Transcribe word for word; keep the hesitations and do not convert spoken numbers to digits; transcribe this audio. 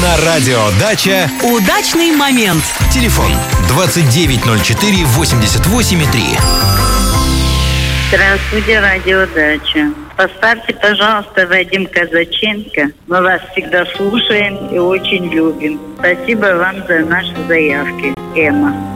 На радио «Дача» удачный момент. Телефон двадцать девять ноль четыре восемьдесят восемь три. Здравствуйте, радио «Дача». Поставьте, пожалуйста, Вадим Казаченко. Мы вас всегда слушаем и очень любим. Спасибо вам за наши заявки. Эмма.